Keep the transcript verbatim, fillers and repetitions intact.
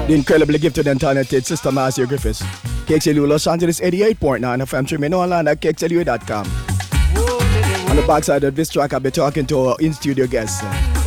The incredibly gifted and talented Sister Marcia Griffiths. K X L U Los Angeles eighty-eight point nine F M, streaming online at K X L U dot com. On the backside of this track, I'll be talking to our in-studio guests.